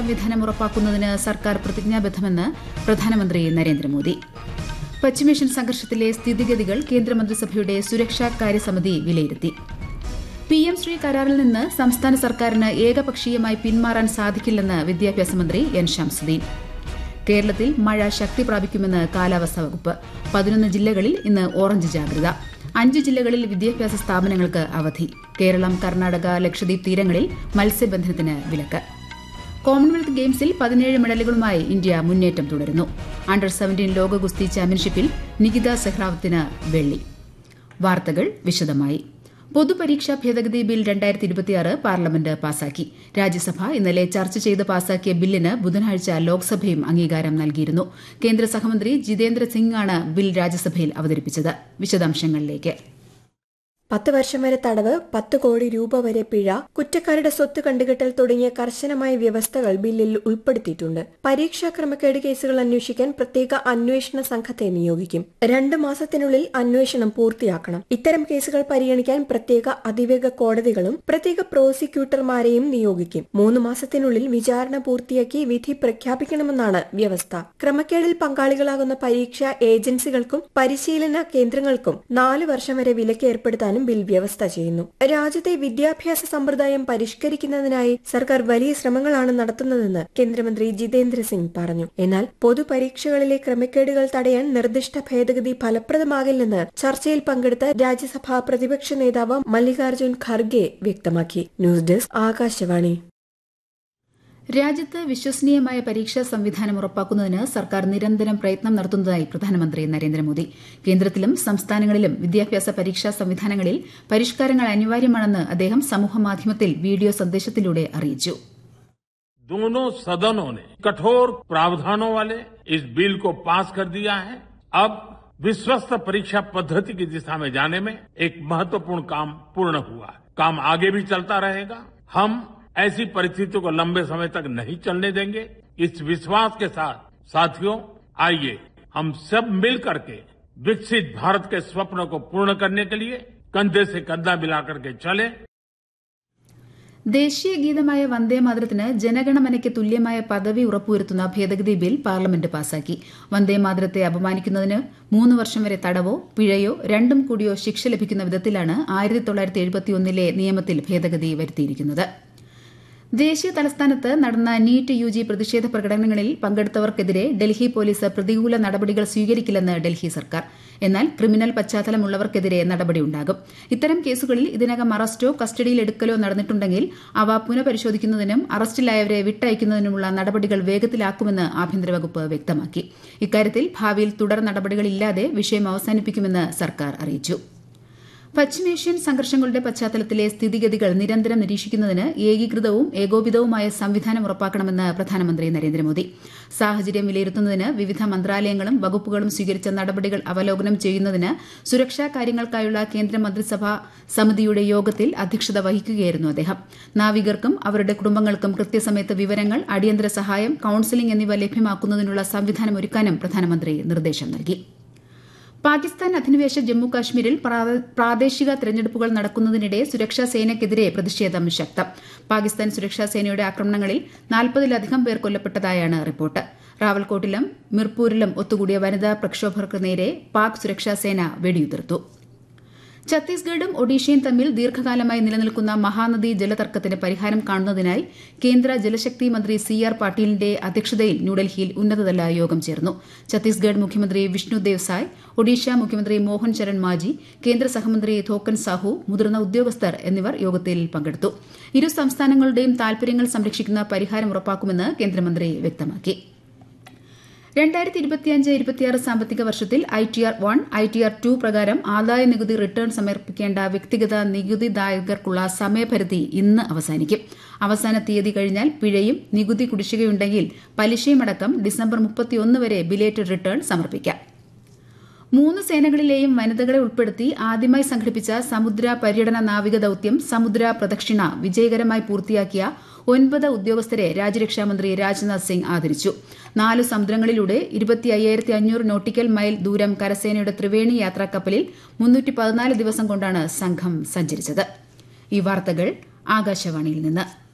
സംവിധാനം ഉറപ്പാക്കുന്നതിന് സർക്കാർ പ്രതിജ്ഞാബദ്ധമെന്ന് പ്രധാനമന്ത്രി നരേന്ദ്രമോദി. പശ്ചിമേഷ്യൻ സംഘർഷത്തിലെ സ്ഥിതിഗതികൾ കേന്ദ്രമന്ത്രിസഭയുടെ സുരക്ഷാ കാര്യസമിതി വിലയിരുത്തി. PM ശ്രീ കരാറിൽ നിന്ന് സംസ്ഥാന സർക്കാരിന് ഏകപക്ഷീയമായി പിന്മാറാൻ സാധിക്കില്ലെന്ന് വിദ്യാഭ്യാസ മന്ത്രി എൻ ശംസുദ്ദീൻ. കേരളത്തിൽ മഴ ശക്തി പ്രാപിക്കുമെന്ന് കാലാവസ്ഥാ വകുപ്പ്. 11 ജില്ലകളിൽ ഇന്ന് ഓറഞ്ച് ജാഗ്രത. 5 ജില്ലകളിൽ വിദ്യാഭ്യാസ സ്ഥാപനങ്ങൾക്ക് അവധി. കേരളം, കർണാടക, ലക്ഷദ്വീപ് തീരങ്ങളിൽ മത്സ്യബന്ധനത്തിന് വിലക്ക്. കോമൺവെൽത്ത് ഗെയിംസിൽ 17 മെഡലുകളുമായി ഇന്ത്യ മുന്നേറ്റം തുടരുന്നു. അണ്ടർ-17 ലോക ഗുസ്തി ചാമ്പ്യൻഷിപ്പിൽ നികിത സെഹ്റാവത്തിന് വെള്ളി. വാർത്തകൾ വിശദമായി. പൊതുപരീക്ഷാ ഭേദഗതി ബിൽ 2026 പാർലമെന്റ് പാസാക്കി. രാജ്യസഭ ഇന്നലെ ചർച്ച ചെയ്ത് പാസാക്കിയ ബില്ലിന് ബുധനാഴ്ച ലോക്സഭയും അംഗീകാരം നൽകിയിരുന്നു. കേന്ദ്ര സഹമന്ത്രി ജിതേന്ദ്ര സിംഗാണ് ബിൽ രാജ്യസഭയിൽ അവതരിപ്പിച്ചത്. വിശദാംശങ്ങളിലേക്ക്. 10 വർഷം വരെ തടവ്, 10 കോടി രൂപ വരെ പിഴ, കുറ്റക്കാരുടെ സ്വത്ത് കണ്ടുകെട്ടൽ തുടങ്ങിയ കർശനമായ വ്യവസ്ഥകൾ ബില്ലിൽ ഉൾപ്പെടുത്തിയിട്ടുണ്ട്. പരീക്ഷാ ക്രമക്കേട് കേസുകൾ അന്വേഷിക്കാൻ പ്രത്യേക അന്വേഷണ സംഘത്തെ നിയോഗിക്കും. 2 മാസത്തിനുള്ളിൽ അന്വേഷണം പൂർത്തിയാക്കണം. ഇത്തരം കേസുകൾ പരിഗണിക്കാൻ പ്രത്യേക അതിവേഗ കോടതികളും പ്രത്യേക പ്രോസിക്യൂട്ടർമാരെയും നിയോഗിക്കും. 3 മാസത്തിനുള്ളിൽ വിചാരണ പൂർത്തിയാക്കി വിധി പ്രഖ്യാപിക്കണമെന്നാണ് വ്യവസ്ഥ. ക്രമക്കേടിൽ പങ്കാളികളാകുന്ന പരീക്ഷാ ഏജൻസികൾക്കും പരിശീലന കേന്ദ്രങ്ങൾക്കും 4 വർഷം വരെ വിലക്ക് ഏർപ്പെടുത്താൻ ബിൽ വ്യവസ്ഥ ചെയ്യുന്നു. രാജ്യത്തെ വിദ്യാഭ്യാസ സമ്പ്രദായം പരിഷ്കരിക്കുന്നതിനായി സർക്കാർ വലിയ ശ്രമങ്ങളാണ് നടത്തുന്നതെന്ന് കേന്ദ്രമന്ത്രി ജിതേന്ദ്ര സിംഗ് പറഞ്ഞു. എന്നാൽ പൊതുപരീക്ഷകളിലെ ക്രമക്കേടുകൾ തടയാൻ നിർദ്ദിഷ്ട ഭേദഗതി ഫലപ്രദമാകില്ലെന്ന് ചർച്ചയിൽ പങ്കെടുത്ത രാജ്യസഭാ പ്രതിപക്ഷ നേതാവ് മല്ലികാർജ്ജുൻ ഖർഗെ വ്യക്തമാക്കി. News desk, Akashvani. രാജ്യത്ത് വിശ്വസനീയമായ പരീക്ഷാ സംവിധാനം ഉറപ്പാക്കുന്നതിന് സർക്കാർ നിരന്തരം പ്രയത്നം നടത്തുന്നതായി പ്രധാനമന്ത്രി നരേന്ദ്രമോദി. കേന്ദ്രത്തിലും സംസ്ഥാനങ്ങളിലും വിദ്യാഭ്യാസ പരീക്ഷാ സംവിധാനങ്ങളിൽ പരിഷ്കാരങ്ങൾ അനിവാര്യമാണെന്ന് അദ്ദേഹം സമൂഹമാധ്യമത്തിൽ വീഡിയോ സന്ദേശത്തിലൂടെ അറിയിച്ചു. दोनों सदनों ने कठोर प्रावधानों वाले इस बिल को पास कर दिया है. अब विश्वस्त परीक्षा पद्धति की दिशा में जाने में एक महत्वपूर्ण काम पूर्ण हुआ है. काम आगे भी चलता रहेगा. हम ऐसी परिस्थितियों को लंबे समय तक नहीं चलने देंगे. इस विश्वास के साथ साथियों, आइए हम सब मिल करके विकसित भारत के स्वप्न को पूर्ण करने के लिए कंधे से कंधा मिलाकर के चलें. ദേശീയ ഗീതമായ വന്ദേമാതരത്തിന് ജനഗണമനയ്ക്ക് തുല്യമായ പദവി ഉറപ്പുവരുത്തുന്ന ഭേദഗതി ബിൽ പാർലമെന്റ് പാസാക്കി. വന്ദേമാതരത്തെ അപമാനിക്കുന്നതിന് 3 വർഷം വരെ തടവോ പിഴയോ രണ്ടും കൂടിയോ ശിക്ഷ ലഭിക്കുന്ന വിധത്തിലാണ് 1971 നിയമത്തിൽ ഭേദഗതി വരുത്തിയിരിക്കുന്നത്. ദേശീയ തലസ്ഥാനത്ത് നടന്ന നീറ്റ് UG പ്രതിഷേധ പ്രകടനങ്ങളിൽ പങ്കെടുത്തവർക്കെതിരെ ഡൽഹി പോലീസ് പ്രതികൂല നടപടികൾ സ്വീകരിക്കില്ലെന്ന് ഡൽഹി സർക്കാർ. എന്നാൽ ക്രിമിനൽ പശ്ചാത്തലമുള്ളവർക്കെതിരെ നടപടിയുണ്ടാകും. ഇത്തരം കേസുകളിൽ ഇതിനകം അറസ്റ്റോ കസ്റ്റഡിയിലെടുക്കലോ നടന്നിട്ടുണ്ടെങ്കിൽ അവ പുനഃപരിശോധിക്കുന്നതിനും അറസ്റ്റിലായവരെ വിട്ടയക്കുന്നതിനുമുള്ള നടപടികൾ വേഗത്തിലാക്കുമെന്ന് ആഭ്യന്തര വകുപ്പ് വ്യക്തമാക്കി. ഇക്കാര്യത്തിൽ ഭാവിയിൽ തുടർ നടപടികളില്ലാതെ വിഷയം അവസാനിപ്പിക്കുമെന്ന് സർക്കാർ അറിയിച്ചു. പശ്ചിമേഷ്യൻ സംഘർഷങ്ങളുടെ പശ്ചാത്തലത്തിലെ സ്ഥിതിഗതികൾ നിരന്തരം നിരീക്ഷിക്കുന്നതിന് ഏകീകൃതവും ഏകോപിതവുമായ സംവിധാനം ഉറപ്പാക്കണമെന്ന് പ്രധാനമന്ത്രി നരേന്ദ്രമോദി. സാഹചര്യം വിലയിരുത്തുന്നതിന് വിവിധ മന്ത്രാലയങ്ങളും വകുപ്പുകളും സ്വീകരിച്ച നടപടികൾ അവലോകനം ചെയ്യുന്നതിന് സുരക്ഷാ കാര്യങ്ങൾക്കായുള്ള കേന്ദ്ര മന്ത്രിസഭാ സമിതിയുടെ യോഗത്തിൽ അധ്യക്ഷത വഹിക്കുകയായിരുന്നു അദ്ദേഹം. നാവികർക്കും അവരുടെ കുടുംബങ്ങൾക്കും കൃത്യസമയത്ത് വിവരങ്ങൾ, അടിയന്തര സഹായം, കൌൺസിലിംഗ് എന്നിവ ലഭ്യമാക്കുന്നതിനുള്ള സംവിധാനം ഒരുക്കാനും പ്രധാനമന്ത്രി നിർദ്ദേശം നൽകി. പാകിസ്ഥാൻ അധിനിവേശ ജമ്മു കാശ്മീരിൽ പ്രാദേശിക തെരഞ്ഞെടുപ്പുകൾ നടക്കുന്നതിനിടെ സുരക്ഷാ സേനയ്ക്കെതിരെ പ്രതിഷേധം ശക്തം. പാകിസ്ഥാൻ സുരക്ഷാ സേനയുടെ ആക്രമണങ്ങളിൽ 40-ലധികം പേർ കൊല്ലപ്പെട്ടതായാണ് റിപ്പോർട്ട്. റാവൽകോട്ടിലും മിർപൂരിലും ഒത്തുകൂടിയ വനിതാ പ്രക്ഷോഭകർക്ക് നേരെ പാക് സുരക്ഷാ സേന വെടിയുതിർത്തു. ഛത്തീസ്ഗഡും ഒഡീഷയും തമ്മിൽ ദീർഘകാലമായി നിലനിൽക്കുന്ന മഹാനദി ജലതർക്കത്തിന് പരിഹാരം കാണുന്നതിനായി കേന്ദ്ര ജലശക്തി മന്ത്രി CR പാട്ടീലിന്റെ അധ്യക്ഷതയിൽ ന്യൂഡൽഹിയിൽ ഉന്നതതല യോഗം ചേർന്നു. ഛത്തീസ്ഗഡ് മുഖ്യമന്ത്രി വിഷ്ണുദേവ് സായ്, ഒഡീഷ മുഖ്യമന്ത്രി മോഹൻ ചരൺ മാജി, കേന്ദ്ര സഹമന്ത്രി തോക്കൻ സാഹു, മുതിർന്ന ഉദ്യോഗസ്ഥർ എന്നിവർ യോഗത്തിൽ പങ്കെടുത്തു. ഇരു സംസ്ഥാനങ്ങളുടെയും താൽപര്യങ്ങൾ സംരക്ഷിക്കുന്ന പരിഹാരം ഉറപ്പാക്കുമെന്ന് കേന്ദ്രമന്ത്രി വ്യക്തമാക്കി. 2025-26 സാമ്പത്തിക വർഷത്തിൽ ITR 1, ITR 2 പ്രകാരം ആദായ നികുതി റിട്ടേൺ സമർപ്പിക്കേണ്ട വ്യക്തിഗത നികുതിദായകർക്കുള്ള സമയപരിധി ഇന്ന് അവസാനിക്കും. അവസാന തീയതി കഴിഞ്ഞാൽ പിഴയും നികുതി കുടിശ്ശികയുണ്ടെങ്കിൽ പലിശയുമടക്കം ഡിസംബർ 31 വരെ ബിലേറ്റഡ് റിട്ടേൺ സമർപ്പിക്കാം. 3 സേനകളിലെയും വനിതകളെ ഉൾപ്പെടുത്തി ആദ്യമായി സംഘടിപ്പിച്ച സമുദ്ര പര്യടന നാവിക ദൌത്യം സമുദ്ര പ്രദക്ഷിണ വിജയകരമായി പൂർത്തിയാക്കിയ 9 ഉദ്യോഗസ്ഥരെ രാജ്യരക്ഷാമന്ത്രി രാജ്നാഥ് സിംഗ് ആദരിച്ചു. 4 സമുദ്രങ്ങളിലൂടെ 25,500 നോട്ടിക്കൽ മൈൽ ദൂരം കരസേനയുടെ ത്രിവേണി യാത്രാ കപ്പലിൽ 314 ദിവസം കൊണ്ടാണ് സംഘം സഞ്ചരിച്ചത്. ഈ വാർത്തകൾ ആകാശവാണിയിൽ നിന്ന്.